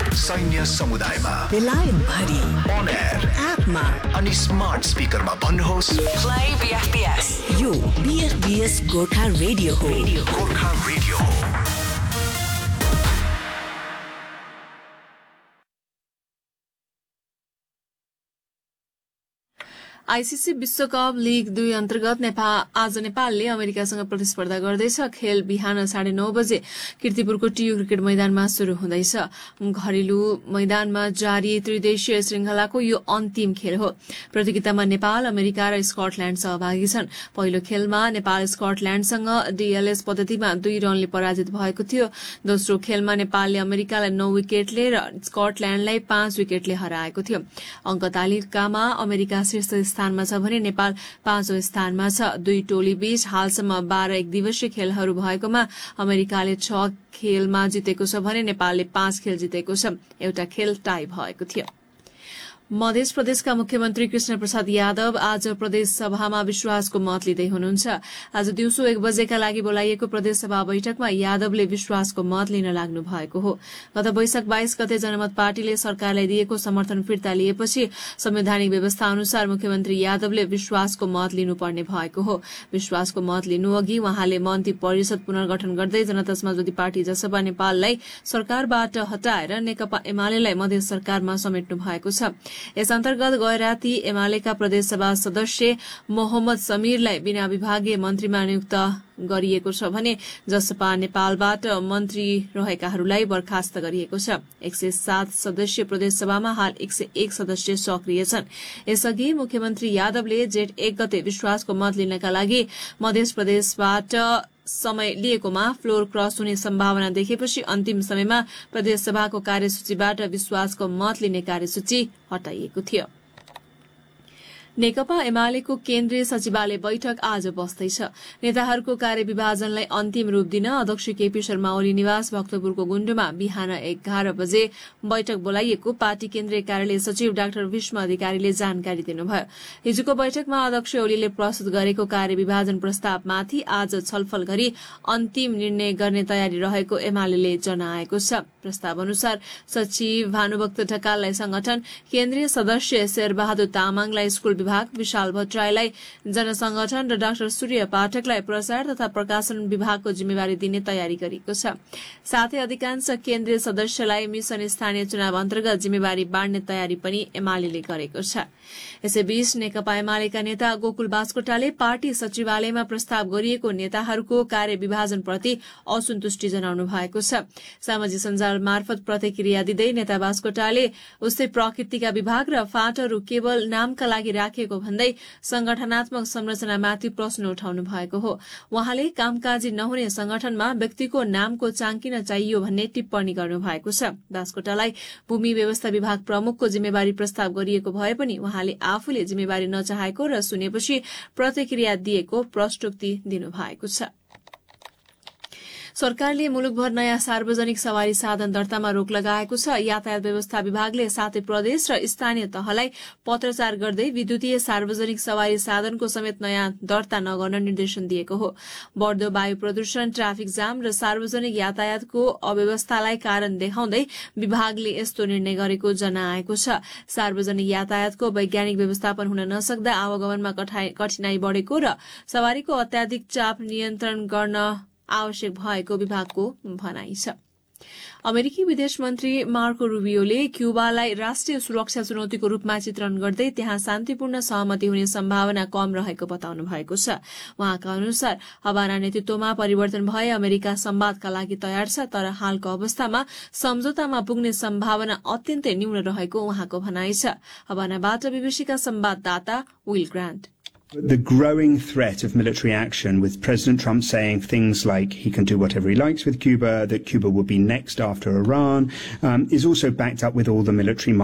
सैन्य समुदायमा बेलायत भरि on air एपमा अनि स्मार्ट स्पिकरमा भन्नुहोस् Play BFBS यो BFBS गोर्खा रेडियो हो गोर्खा रेडियो हो। आईसीसी विश्वकप लीग 2 अन्तर्गत आज नेपालले अमेरिकासँग प्रतिस्पर्धा गर्दैछ। खेल बिहान 9:30 बजे कीर्तिपुरको टियु क्रिकेट मैदानमा शुरू हुँदैछ। घरेलु मैदानमा जारी त्रिदेशीय श्रृंखलाको यो अन्तिम खेल हो। प्रतियोगितामा नेपाल, अमेरिका र स्कटल्याण्ड सहभागी छन्। पहिलो खेलमा नेपाल स्कटल्याण्डसँग डीएलएस पद्धतिमा 2 रनले पराजित भएको थियो। दोस्रो खेलमा नेपालले अमेरिकालाई 9 विकेटले र स्कटल्याण्डलाई 5 विकेटले हराएको थियो। अंक तालिकामा अमेरिका शीर्ष स्थानमा छ भने नेपाल 5औं स्थानमा छ। दुई टोली बीच हालसम्म 12 एक दिवसीय खेलहरू भएकोमा अमेरिकाले 6 खेलमा जितेको छ भने नेपालले 5 खेल जितेको छ। एउटा खेल टाई भएको थियो। मध्य प्रदेशका मुख्यमन्त्री कृष्ण प्रसाद यादव आज प्रदेश सभामा विश्वासको मत लिँदै हुनुहुन्छ। आज दिउँसो 1 बजेका लागि बोलाइएको प्रदेश सभा बैठकमा यादवले विश्वासको मत लिन लाग्नु भएको हो। गत वैशाख 22 गते जनमत पार्टीले सरकारलाई दिएको समर्थन फिर्ता लिएपछि संवैधानिक व्यवस्था अनुसार मुख्यमन्त्री यादवले विश्वासको मत लिनुपर्ने भएको हो। विश्वासको मत लिनु अघि उहाँले मन्त्री परिषद पुनर्गठन गर्दै जनता समाजवादी पार्टी जसपा नेपाललाई सरकारबाट हटाएर नेकपा एमालेलाई मधेस सरकारमा समेट्नु भएको छ। यस अन्तर्गत गए राति एमालेका प्रदेशसभा सदस्य मोहम्मद समीरलाई बिना विभागीय मन्त्रीमा नियुक्त गरिएको छ भने जसपा नेपालबाट मन्त्री रहेकाहरूलाई बर्खास्त गरिएको छ। 107 सदस्यीय प्रदेशसभामा हाल 101 सदस्य सक्रिय छन्। यसअघि मुख्यमन्त्री यादवले जेठ 1 गते विश्वासको मत लिनका लागि मध्य प्रदेशबाट समय लिएकोमा फ्लोर क्रस हुने सम्भावना देखेपछि अन्तिम समयमा प्रदेशसभाको कार्यसूचीबाट विश्वासको मत लिने कार्यसूची हटाइएको थियो। नेकपा एमालेको केन्द्रीय सचिवालय बैठक आज बस्दैछ। नेताहरूको कार्यविभाजनलाई अन्तिम रूप दिन अध्यक्ष केपी शर्मा ओली निवास भक्तपुरको गुण्डुमा बिहान 11 बजे बैठक बोलाइएको पार्टी केन्द्रीय कार्यालय सचिव डाक्टर भीष्म अधिकारीले जानकारी दिनुभयो। हिजोको बैठकमा अध्यक्ष ओलीले प्रस्तुत गरेको कार्यविभाजन प्रस्तावमाथि आज छलफल गरी अन्तिम निर्णय गर्ने तयारी रहेको एमालेले जनाएको छ। प्रस्ताव अनुसार सचिव भानुभक्त ढकाललाई संगठन, केन्द्रीय सदस्य शेरबहादुर तामाङलाई स्कूल विभाग, विशाल भट्टराईलाई जनसंगठन र डाक्टर सूर्य पाठकलाई प्रसार तथा प्रकाशन विभागको जिम्मेवारी दिने तयारी गरिएको छ। साथै अधिकांश केन्द्रीय सदस्यलाई मिशन स्थानीय चुनाव अन्तर्गत जिम्मेवारी बाँड्ने तयारी पनि एमालेले गरेको छ। यसैबीच नेकपा एमालेका नेता गोकुल बास्कोटाले पार्टी सचिवालयमा प्रस्ताव गरिएको नेताहरूको कार्यविभाजनप्रति असन्तुष्टि जनाउनु भएको छ। सामाजिक सञ्जाल मार्फत प्रतिक्रिया दिँदै नेता बास्कोटाले उस्तै प्रकृतिका विभाग र फाँटहरू केवल नामका लागि राखिएको भन्दै संगठनात्मक संरचनामाथि प्रश्न उठाउनु भएको हो। उहाँले कामकाजी नहुने संगठनमा व्यक्तिको नामको चाङ्किन चाहियो भन्ने टिप्पणी गर्नु भएको छ। बास्कोटालाई भूमि व्यवस्था विभाग प्रमुखको जिम्मेवारी प्रस्ताव गरिएको भए पनि उहाँले आफूले जिम्मेवारी नचाहेको र सुनेपछि प्रतिक्रिया दिएको प्रष्टोक्ति दिनुभएको छ। सरकारले मुलुकभर नयाँ सार्वजनिक सवारी साधन दर्तामा रोक लगाएको छ। यातायात व्यवस्था विभागले सातै प्रदेश र स्थानीय तहलाई पत्रचार गर्दै विद्युतीय सार्वजनिक सवारी साधनको समेत नयाँ दर्ता नगर्न निर्देशन दिएको हो। बढ्दो वायु प्रदूषण, ट्राफिक जाम र सार्वजनिक यातायातको अव्यवस्थालाई कारण देखाउँदै विभागले यस्तो निर्णय गरेको जनाएको छ। सार्वजनिक यातायातको वैज्ञानिक व्यवस्थापन हुन नसक्दा आवागमनमा कठिनाई बढ़ेको र सवारीको अत्याधिक चाप नियन्त्रण गर्न आवश्यक भएको विभागको भनाइ छ। अमेरिकी विदेश मन्त्री मार्को रूबियोले क्यूबालाई राष्ट्रिय सुरक्षा चुनौतीको रूपमा चित्रण गर्दै त्यहाँ शान्तिपूर्ण सहमति हुने सम्भावना कम रहेको बताउनु भएको छ। उहाँका अनुसार हवाना नेतृत्वमा परिवर्तन भए अमेरिका संवादका लागि तयार छ, तर हालको अवस्थामा सम्झौतामा पुग्ने सम्भावना अत्यन्तै न्यून रहेको उहाँको भनाइ छ। हवानाबाट बीबीसीका संवाददाता will grant. The growing threat of military action, with President Trump saying things like he can do whatever he likes with Cuba, that Cuba will be next after Iran, is also backed up with all the military